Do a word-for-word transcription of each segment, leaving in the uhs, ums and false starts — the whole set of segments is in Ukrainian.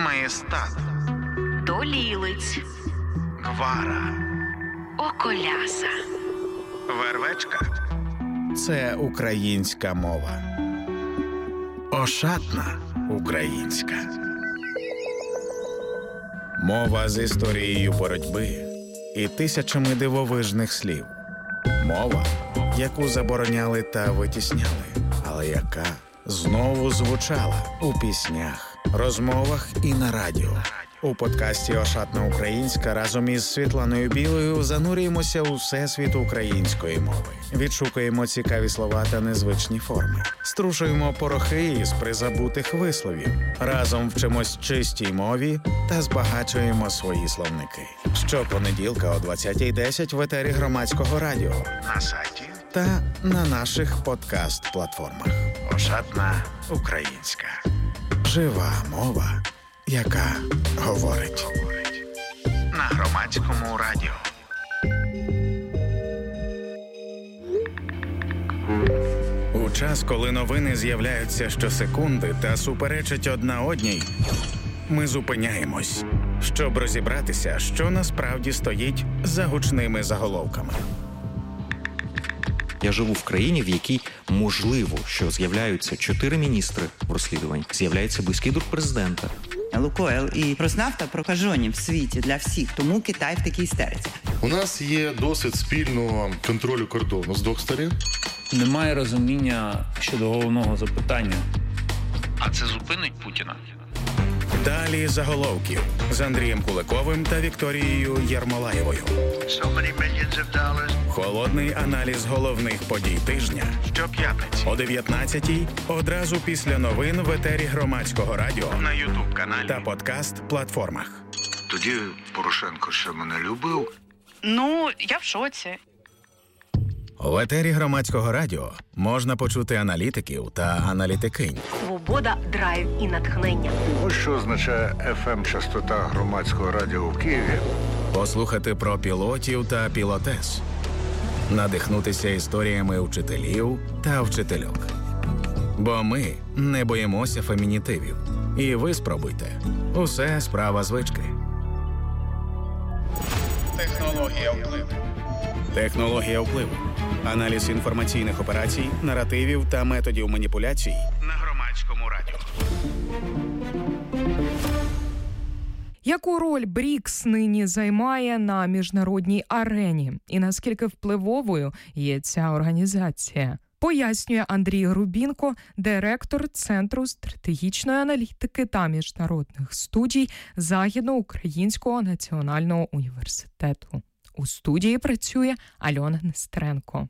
Маєстат, Долілиць, Гвара, Околяса, Вервечка. Це українська мова. Ошатна українська. Мова з історією боротьби і тисячами дивовижних слів. Мова, яку забороняли та витісняли, але яка знову звучала у піснях, розмовах і на радіо. У подкасті «Ошатна українська» разом із Світланою Білою занурюємося у всесвіт української мови. Відшукуємо цікаві слова та незвичні форми. Струшуємо порохи із призабутих висловів. Разом вчимось чистій мові та збагачуємо свої словники. Щопонеділка о двадцятій десять в етері Громадського радіо, На сайті та на наших подкаст-платформах. «Ошатна українська». Жива мова, яка говорить. На Громадському радіо. У час, коли новини з'являються щосекунди та суперечать одна одній, ми зупиняємось, щоб розібратися, що насправді стоїть за гучними заголовками. Я живу в країні, в якій можливо, що з'являються чотири міністри в розслідуванні, з'являється близький друг президента. Лукойл і Роснафта прокажені в світі для всіх, тому Китай в такій істериці. У нас є досвід спільного контролю кордону з двох сторін. Немає розуміння щодо головного запитання. А це зупинить Путіна? Далі заголовків з Андрієм Куликовим та Вікторією Єрмолаєвою. So many millions of dollars. Холодний аналіз головних подій тижня. Щоп'ятниці. О дев'ятнадцятій одразу після новин в етері Громадського радіо На Ютуб-каналі. та подкаст-платформах. Тоді Порошенко ще мене любив. Ну, я в шоці. В етері Громадського радіо можна почути аналітиків та аналітикинь. Свобода, драйв і натхнення. Ось що означає еф ем-частота Громадського радіо в Києві. Послухати про пілотів та пілотес. Надихнутися історіями вчителів та вчительок. Бо ми не боїмося фемінітивів. І ви спробуйте. Усе справа звички. Технологія впливу. Технологія впливу. Аналіз інформаційних операцій, наративів та методів маніпуляцій. На Громадському радіо. Яку роль брікс нині займає на міжнародній арені? І наскільки впливовою є ця організація? Пояснює Андрій Грубінко, директор Центру стратегічної аналітики та міжнародних студій Західноукраїнського національного університету. У студії працює Альона Нестеренко.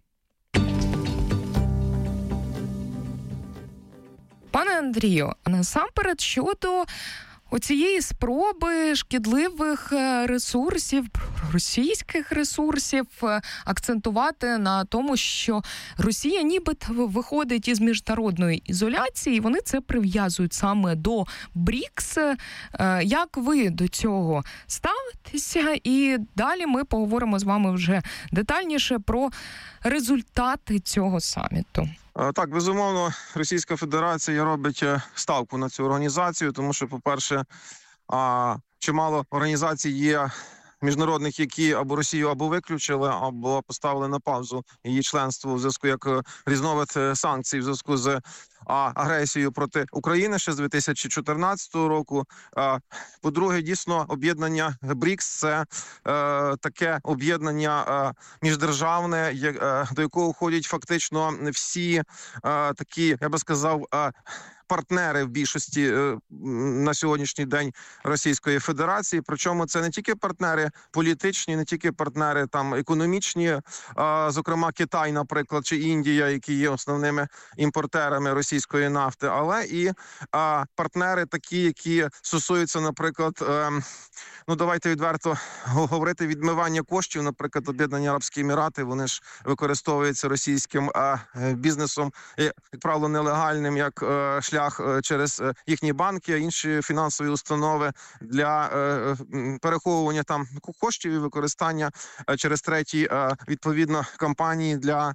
Пане Андрію, насамперед щодо оцієї спроби шкідливих ресурсів, російських ресурсів, акцентувати на тому, що Росія нібито виходить із міжнародної ізоляції, і вони це прив'язують саме до брікс. Як ви до цього ставитеся? І далі ми поговоримо з вами вже детальніше про результати цього саміту. Так, безумовно, Російська Федерація робить ставку на цю організацію, тому що, по-перше, чимало організацій є міжнародних, які або Росію або виключили, або поставили на паузу її членство у зв'язку як різновид санкцій в зв'язку з агресією проти України ще з дві тисячі чотирнадцятого року. По-друге, дійсно, об'єднання брікс – це таке об'єднання міждержавне, до якого входять фактично всі такі, я би сказав, партнери в більшості на сьогоднішній день Російської Федерації. Причому це не тільки партнери політичні, не тільки партнери там економічні, зокрема Китай, наприклад, чи Індія, які є основними імпортерами російської нафти, але і партнери такі, які стосуються, наприклад, ну давайте відверто говорити, відмивання коштів, наприклад, Об'єднані Арабські Емірати, вони ж використовуються російським бізнесом, як правило, нелегальним, як шлях через їхні банки, інші фінансові установи для переховування там коштів і використання через треті, відповідно, компанії для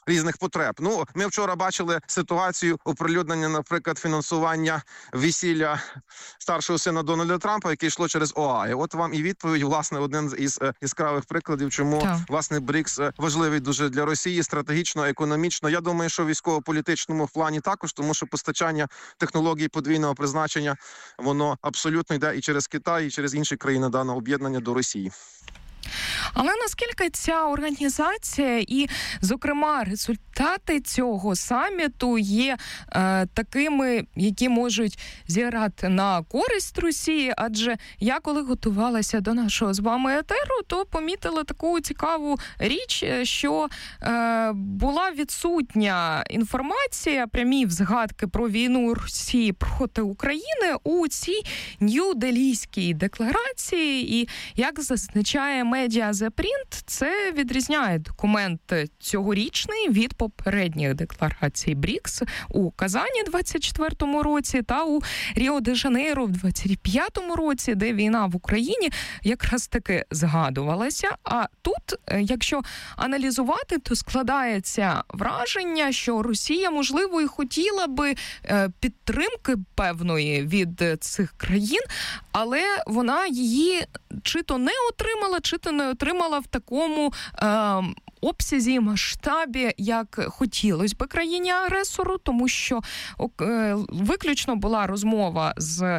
різних потреб. Ну, ми вчора бачили ситуацію оприлюднення, наприклад, фінансування весілля старшого сина Дональда Трампа, яке йшло через ОАЕ. От вам і відповідь, власне, один із яскравих прикладів, чому, так. власне, БРІКС важливий дуже для Росії, стратегічно, економічно. Я думаю, що в військово-політичному плані також, тому що постачання технологій подвійного призначення, воно абсолютно йде і через Китай, і через інші країни даного об'єднання до Росії. Але наскільки ця організація і, зокрема, результати цього саміту є е, такими, які можуть зіграти на користь Росії? Адже я, коли готувалася до нашого з вами етеру, то помітила таку цікаву річ, що е, була відсутня інформація, прямі згадки про війну Росії проти України у цій Нью-Делійській декларації. І, як зазначає медіа The Print, це відрізняє документ цьогорічний від попередніх декларацій БРІКС у Казані двадцять четвертому році та у Ріо-де-Жанейро в двадцять п'ятому році, де війна в Україні якраз таки згадувалася. А тут, якщо аналізувати, то складається враження, що Росія, можливо, і хотіла би підтримки певної від цих країн, але вона її чи то не отримала, чи то не отримала в такому е, обсязі, масштабі, як хотілося би країні-агресору, тому що е, виключно була розмова з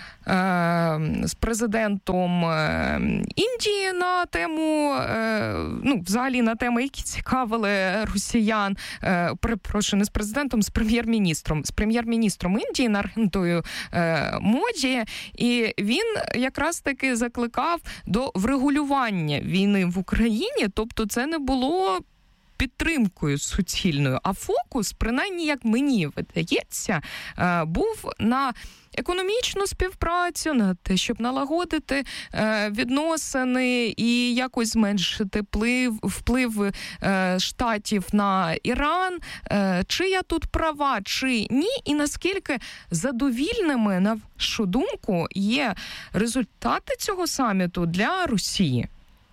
з президентом Індії на тему, ну, взагалі на теми, які цікавили росіян, перепрошую, не з президентом, з прем'єр-міністром, з прем'єр-міністром Індії Нарендою Моді, і він якраз таки закликав до врегулювання війни в Україні, тобто це не було підтримкою суцільною, а фокус, принаймні, як мені видається, був на економічну співпрацю, на те, щоб налагодити е, відносини і якось зменшити вплив, вплив е, Штатів на Іран. Е, чи я тут права, чи ні? І наскільки задовільними, на вашу думку, є результати цього саміту для Росії?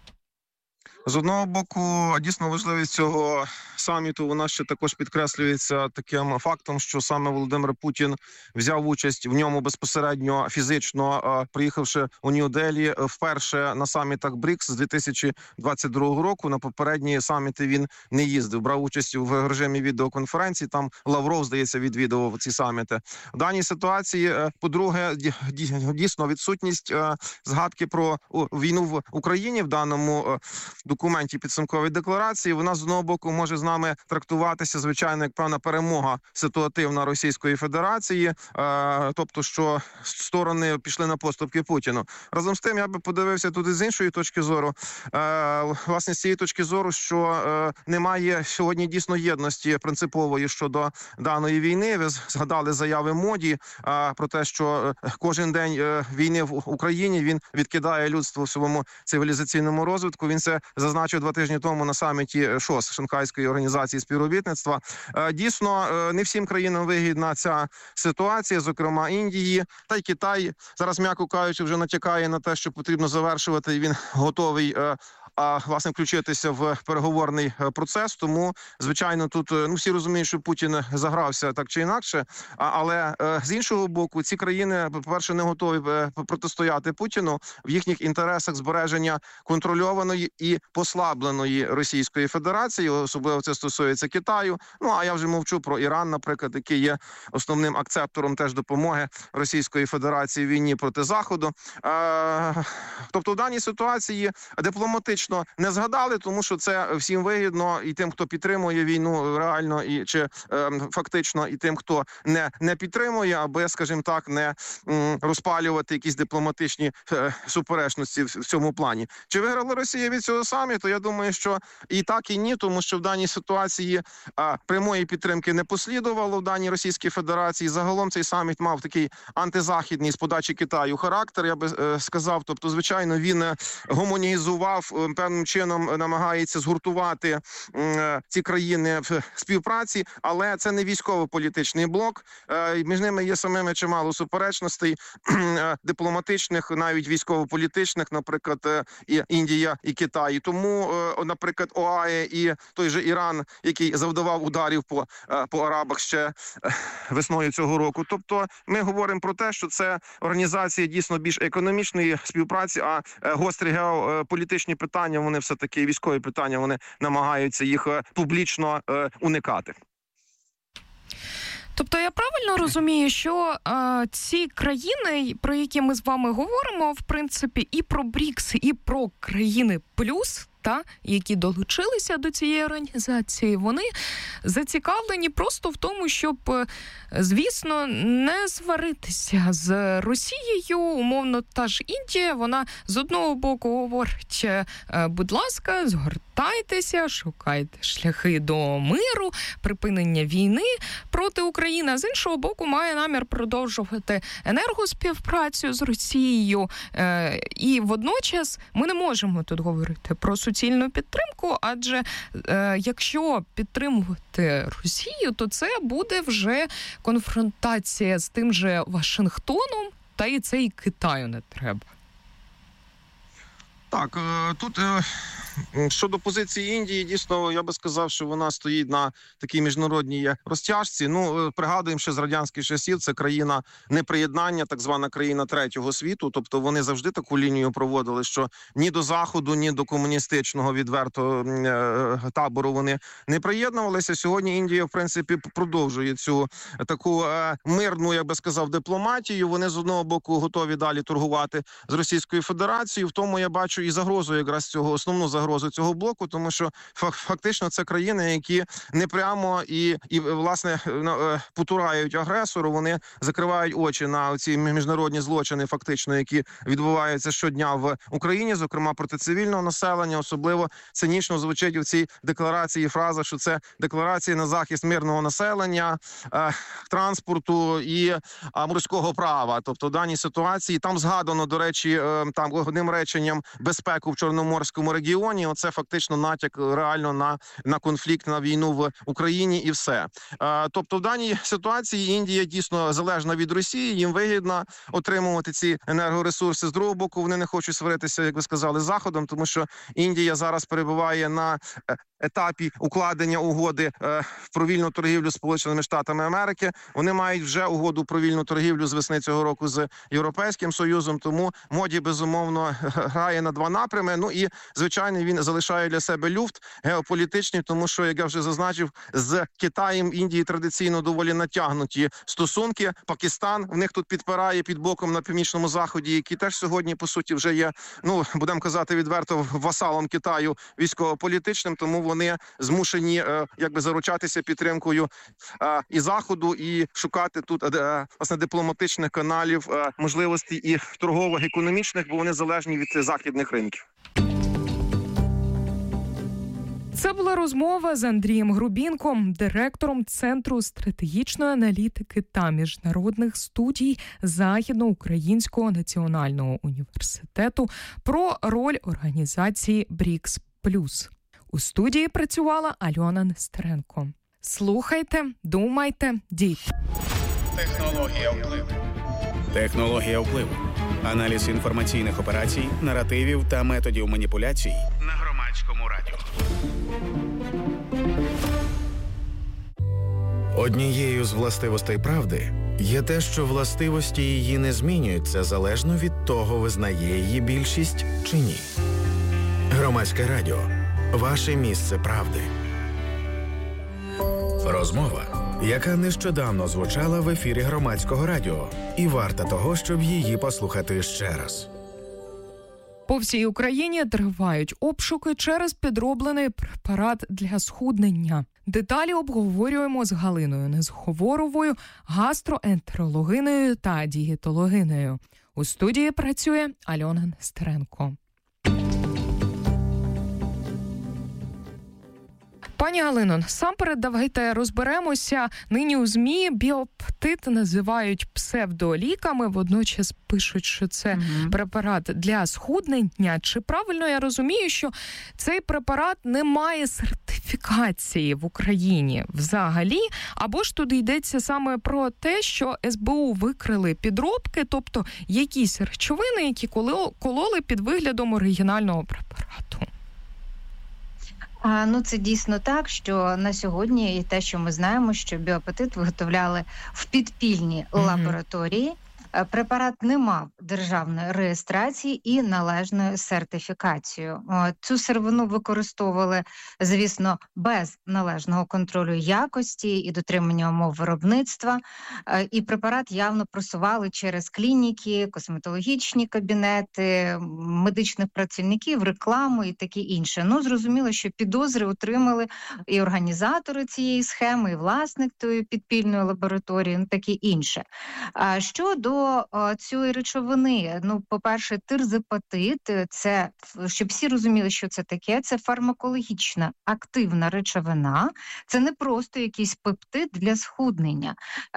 З одного боку, дійсно важливість цього саміту, вона ще також підкреслюється таким фактом, що саме Володимир Путін взяв участь в ньому безпосередньо фізично, приїхавши у Нью-Делі вперше на самітах БРІКС з дві тисячі двадцять другого року. На попередні саміти він не їздив, брав участь в режимі відеоконференції, там Лавров, здається, відвідував ці саміти. В даній ситуації, по-друге, дійсно відсутність згадки про війну в Україні в даному документі підсумкової декларації, вона з одного боку може з нами трактуватися, звичайно, як певна перемога ситуативна Російської Федерації, е, тобто, що сторони пішли на поступки Путіну. Разом з тим, я би подивився тут з іншої точки зору, е, власне, з цієї точки зору, що е, немає сьогодні дійсно єдності принципової щодо даної війни. Ви згадали заяви Моді е, про те, що кожен день е, війни в Україні він відкидає людство в своєму цивілізаційному розвитку. Він це зазначив два тижні тому на саміті ШОС, Шанхайської організації співробітництва. Дійсно, не всім країнам вигідна ця ситуація, зокрема Індії, та й Китай зараз, м'яко кажучи, вже натякає на те, що потрібно завершувати, і він готовий а, власне, включитися в переговорний процес. Тому, звичайно, тут, ну, всі розуміють, що Путін загрався так чи інакше, а, але з іншого боку, ці країни, по-перше, не готові протистояти Путіну. В їхніх інтересах збереження контрольованої і послабленої Російської Федерації, особливо це стосується Китаю. Ну, а я вже мовчу про Іран, наприклад, який є основним акцептором теж допомоги Російської Федерації в війні проти Заходу. Е, тобто в даній ситуації дипломатично не згадали, тому що це всім вигідно, і тим, хто підтримує війну реально і чи е, фактично, і тим, хто не, не підтримує, аби, скажімо так, не м, розпалювати якісь дипломатичні е, суперечності в, в цьому плані. Чи виграла Росія від цього саміту? Я думаю, що і так, і ні, тому що в даній ситуації а, прямої підтримки не послідувало в даній Російській Федерації. Загалом цей саміт мав такий антизахідний з подачі Китаю характер, я би е, сказав. Тобто, звичайно, він гомонізував певним чином намагається згуртувати ці країни в співпраці, але це не військово-політичний блок. Між ними є самими чимало суперечностей дипломатичних, навіть військово-політичних, наприклад, і Індія, і Китай. Тому, наприклад, ОАЕ і той же Іран, який завдавав ударів по, по арабах ще весною цього року. Тобто ми говоримо про те, що це організація дійсно більш економічної співпраці, а гострі геополітичні питання, вони все-таки військові питання, вони намагаються їх публічно уникати. Тобто я правильно розумію, що е, ці країни, про які ми з вами говоримо, в принципі, і про БРІКС, і про країни плюс, та, які долучилися до цієї організації, вони зацікавлені просто в тому, щоб, звісно, не сваритися з Росією. Умовно, та ж Індія, вона з одного боку говорить, будь ласка, згортайтеся, шукайте шляхи до миру, припинення війни проти України, а з іншого боку має намір продовжувати енергоспівпрацю з Росією. І водночас ми не можемо тут говорити про суцільну підтримку, адже е, якщо підтримувати Росію, то це буде вже конфронтація з тим же Вашингтоном, та і це і Китаю не треба. Так, тут щодо позиції Індії, дійсно, я би сказав, що вона стоїть на такій міжнародній розтяжці. Ну, пригадуємо, що з радянських часів це країна неприєднання, так звана країна третього світу. Тобто вони завжди таку лінію проводили, що ні до Заходу, ні до комуністичного відверто табору вони не приєднувалися. Сьогодні Індія, в принципі, продовжує цю таку мирну, я би сказав, дипломатію. Вони з одного боку готові далі торгувати з Російською Федерацією. В тому я бачу і загрозу якраз цього, основну загрозу цього блоку, тому що фактично це країни, які не прямо і, і власне потурають агресору, вони закривають очі на ці міжнародні злочини, фактично, які відбуваються щодня в Україні, зокрема проти цивільного населення. Особливо цинічно звучить у цій декларації фраза, що це декларація на захист мирного населення, е, транспорту і е, морського права. Тобто в даній ситуації там згадано, до речі, е, там одним реченням безпеку в Чорноморському регіоні. Оце фактично натяк реально на, на конфлікт, на війну в Україні і все. Е, тобто в даній ситуації Індія дійсно залежна від Росії, їм вигідно отримувати ці енергоресурси. З другого боку, вони не хочуть сваритися, як ви сказали, з Заходом, тому що Індія зараз перебуває на етапі укладення угоди е, про вільну торгівлю з Сполученими Штатами Америки. Вони мають вже угоду про вільну торгівлю з весни цього року з Європейським Союзом, тому Моді, безумовно, грає на два напрями. Ну і, звичайно, він залишає для себе люфт геополітичний, тому що, як я вже зазначив, з Китаєм Індії традиційно доволі натягнуті стосунки. Пакистан в них тут підпирає під боком на північному заході, який теж сьогодні, по суті, вже є, ну, будемо казати відверто, васалом Китаю військово-політичним, тому вони змушені, якби, заручатися підтримкою і Заходу, і шукати тут, власне, дипломатичних каналів, можливостей і торгових, економічних, бо вони залежні від західних ринків. Це була розмова з Андрієм Грубінком, директором Центру стратегічної аналітики та міжнародних студій Західноукраїнського національного університету про роль організації БРІКС плюс. У студії працювала Альона Нестеренко. Слухайте, думайте, дійте. Технологія впливу. Технологія впливу. Аналіз інформаційних операцій, наративів та методів маніпуляцій на Громадському радіо. Однією з властивостей правди є те, що властивості її не змінюються залежно від того, визнає її більшість чи ні. Громадське радіо. Ваше місце правди. Розмова, яка нещодавно звучала в ефірі Громадського радіо, і варта того, щоб її послухати ще раз. По всій Україні тривають обшуки через підроблений препарат для схуднення. Деталі обговорюємо з Галиною Незховоровою, гастроентерологинею та дієтологинею. У студії працює Альона Нестеренко. Пані Галино, насамперед давайте розберемося. Нині у ЗМІ біопептид називають псевдоліками, водночас пишуть, що це mm-hmm. препарат для схуднення. Чи правильно я розумію, що цей препарат не має сертифікації в Україні взагалі? Або ж тут йдеться саме про те, що ес бе у викрили підробки, тобто якісь речовини, які кололи під виглядом оригінального препарату? А, ну, це дійсно так, що на сьогодні і те, що ми знаємо, що біопептид виготовляли в підпільній mm-hmm. лабораторії. Препарат не мав державної реєстрації і належної сертифікації. Цю сировину використовували, звісно, без належного контролю якості і дотримання умов виробництва. І препарат явно просували через клініки, косметологічні кабінети, медичних працівників, рекламу і таке інше. Ну, зрозуміло, що підозри отримали і організатори цієї схеми, і власник тої підпільної лабораторії, ну, таке інше. А щодо цієї речовини, ну, по-перше, тирзепатид, це, щоб всі розуміли, що це таке, це фармакологічна активна речовина, це не просто якийсь пептид для схуднення,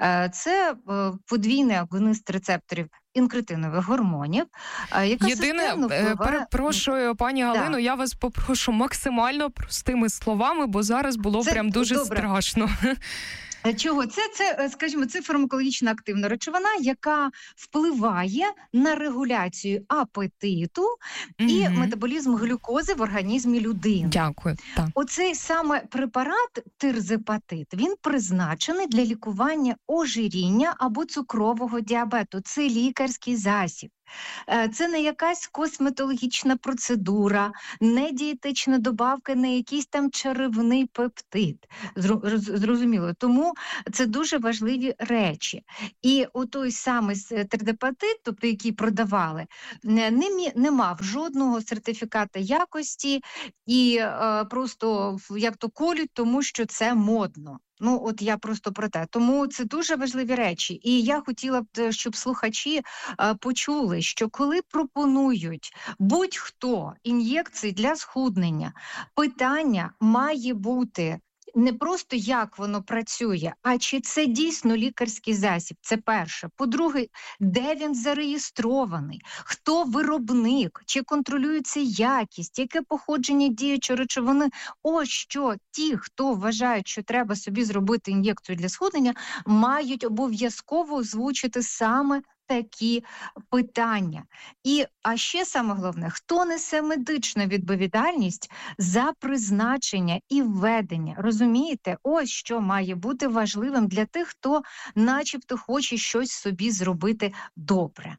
це подвійний агонист рецепторів інкретинових гормонів, яка Єдине, впливає... перепрошую, пані Галино, да. я вас попрошу максимально простими словами, бо зараз було це, прям дуже добре. Страшно. Чого? Це, це, скажімо, це фармакологічна активна речовина, яка впливає на регуляцію апетиту mm-hmm. і метаболізм глюкози в організмі людини. Дякую. Так. Оцей саме препарат тирзепатид, він призначений для лікування ожиріння або цукрового діабету. Це лікарський засіб. Це не якась косметологічна процедура, не дієтична добавка, не якийсь там чарівний пептид. Зрозуміло. Тому це дуже важливі речі. І отой самий тирзепатид, тобто який продавали, не, не мав жодного сертифіката якості і е, просто як то колють, тому що це модно. Ну, от я просто про те. Тому це дуже важливі речі. І я хотіла б, щоб слухачі а, почули, що коли пропонують будь-хто ін'єкції для схуднення, питання має бути не просто як воно працює, а чи це дійсно лікарський засіб. Це перше. По-друге, де він зареєстрований, хто виробник, чи контролюється якість, яке походження діючої речовини. Ось що ті, хто вважають, що треба собі зробити ін'єкцію для схуднення, мають обов'язково озвучити саме такі питання. І, а ще саме головне, хто несе медичну відповідальність за призначення і введення. Розумієте? Ось що має бути важливим для тих, хто начебто хоче щось собі зробити добре.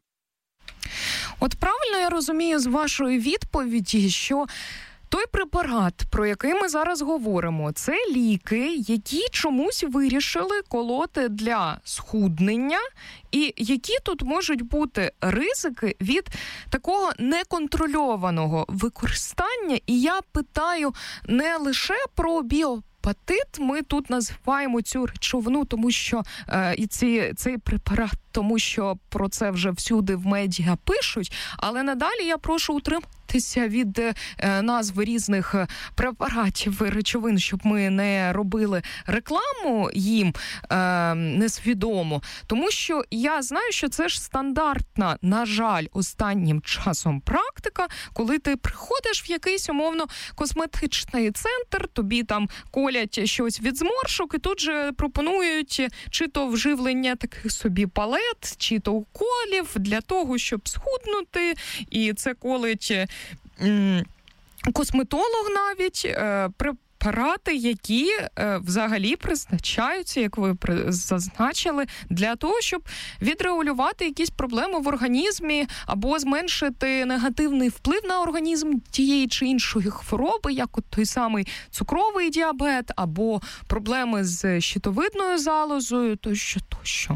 От правильно я розумію з вашої відповіді, що той препарат, про який ми зараз говоримо, це ліки, які чомусь вирішили колоти для схуднення, і які тут можуть бути ризики від такого неконтрольованого використання. І я питаю не лише про біопептид, ми тут називаємо цю речовину, тому що е, і ці, цей препарат, тому що про це вже всюди в медіа пишуть, але надалі я прошу утриматися від е, назви різних препаратів і речовин, щоб ми не робили рекламу їм е, несвідомо, тому що я знаю, що це ж стандартна, на жаль, останнім часом практика, коли ти приходиш в якийсь умовно косметичний центр, тобі там колять щось від зморшок і тут же пропонують чи то вживлення таких собі палет, чи то уколів для того, щоб схуднути, і це колить м- косметолог навіть, е- препарати, які е- взагалі призначаються, як ви зазначили, для того, щоб відрегулювати якісь проблеми в організмі або зменшити негативний вплив на організм тієї чи іншої хвороби, як от той самий цукровий діабет, або проблеми з щитовидною залозою, тощо, тощо.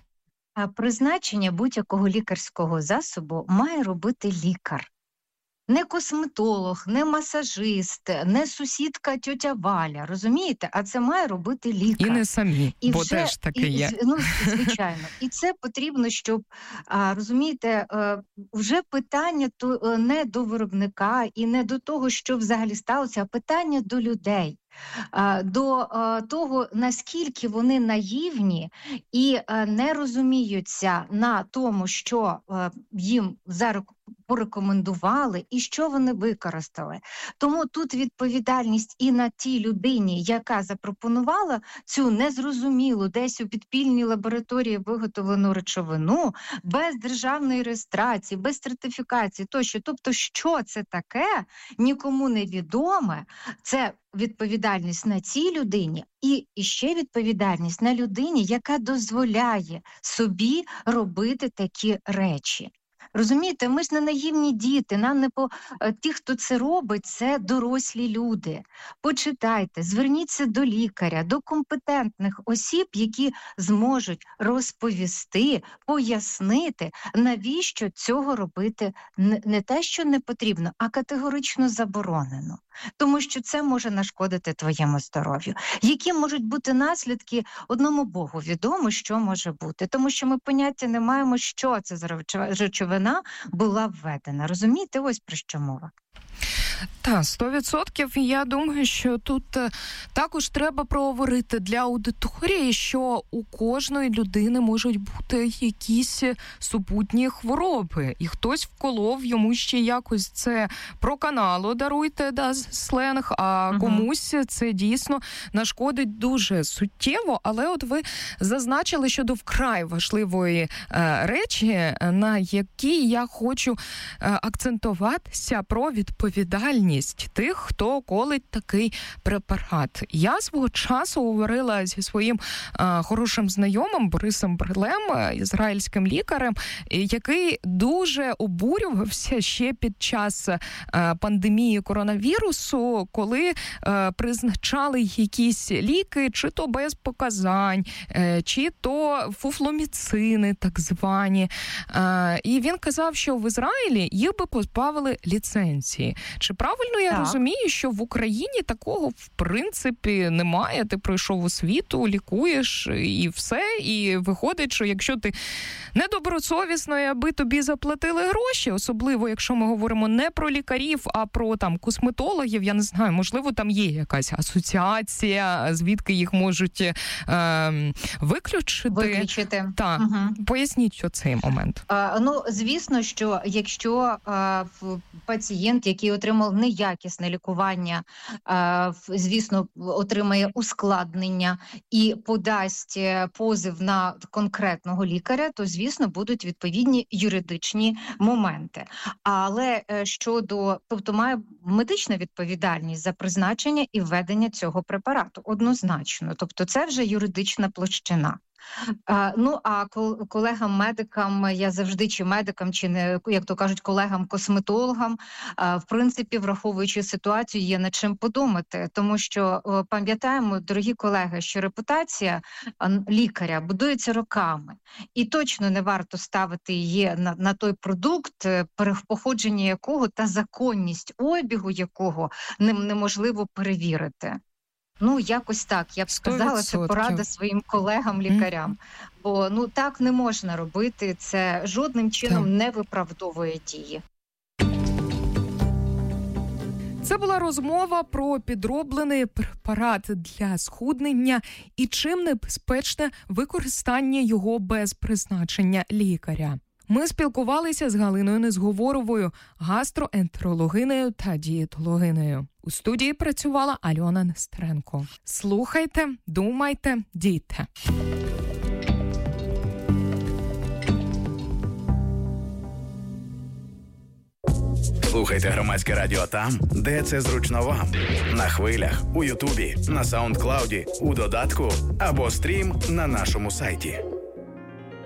А призначення будь-якого лікарського засобу має робити лікар. не косметолог, не масажист, не сусідка тьотя Валя, розумієте? А це має робити лікар. І не самі, і бо вже, теж таке і, є. Ну, звичайно. І це потрібно, щоб, а, розумієте, вже питання то не до виробника і не до того, що взагалі сталося, а питання до людей. До того, наскільки вони наївні і не розуміються на тому, що їм порекомендували і що вони використали. Тому тут відповідальність і на тій людині, яка запропонувала цю незрозумілу, десь у підпільній лабораторії виготовлену речовину, без державної реєстрації, без сертифікації тощо. Тобто, що це таке, нікому не відоме, це відповідальність на цій людині і ще відповідальність на людині, яка дозволяє собі робити такі речі. Розумієте, ми ж не наївні діти, нам не по... ті, хто це робить, це дорослі люди. Почитайте, зверніться до лікаря, до компетентних осіб, які зможуть розповісти, пояснити, навіщо цього робити не те, що не потрібно, а категорично заборонено. Тому що це може нашкодити твоєму здоров'ю. Які можуть бути наслідки, одному Богу відомо, що може бути. Тому що ми поняття не маємо, що це за речовина була введена. Розумієте, ось про що мова. Так, сто відсотків. Я думаю, що тут також треба проговорити для аудиторії, що у кожної людини можуть бути якісь супутні хвороби. І хтось вколов йому ще якось це проканало, даруйте, да, сленг, а угу. комусь це дійсно нашкодить дуже суттєво. Але от ви зазначили щодо вкрай важливої е, речі, на якій я хочу е, акцентуватися про відповідальність тих, хто колить такий препарат. Я свого часу говорила зі своїм а, хорошим знайомим Борисом Брилем, ізраїльським лікарем, який дуже обурювався ще під час а, пандемії коронавірусу, коли а, призначали якісь ліки, чи то без показань, чи то фуфломіцини, так звані. А, і він казав, що в Ізраїлі їх би позбавили ліцензії. Чи правильно я так. розумію, що в Україні такого в принципі немає? Ти пройшов освіту, лікуєш і все, і виходить, що якщо ти недобросовісно, аби тобі заплатили гроші, особливо якщо ми говоримо не про лікарів, а про там косметологів, я не знаю, можливо, там є якась асоціація, звідки їх можуть е, виключити. Виключити. Так, угу. Поясніть оцей момент. А, ну, звісно, що якщо а, пацієнт, який отримав неякісне лікування, звісно, отримає ускладнення і подасть позив на конкретного лікаря, то, звісно, будуть відповідні юридичні моменти. Але щодо, тобто має медична відповідальність за призначення і введення цього препарату, однозначно. Тобто це вже юридична площина. А, ну, а колегам-медикам, я завжди, чи медикам, чи не, як то кажуть, колегам-косметологам, а, в принципі, враховуючи ситуацію, є над чим подумати. Тому що, о, пам'ятаємо, дорогі колеги, що репутація лікаря будується роками. І точно не варто ставити її на, на той продукт, походження якого та законність обігу якого неможливо перевірити. Ну, якось так, я б сказала, це порада своїм колегам-лікарям. Mm-hmm. Бо, ну, так не можна робити, це жодним чином так. не виправдовує дії. Це була розмова про підроблений препарат для схуднення і чим небезпечне використання його без призначення лікаря. Ми спілкувалися з Галиною Незговоровою, гастроентерологинею та дієтологинею. У студії працювала Альона Нестеренко. Слухайте, думайте, дійте. Слухайте Громадське радіо там, де це зручно вам. На хвилях, у Ютубі, на Саундклауді, у додатку або стрім на нашому сайті.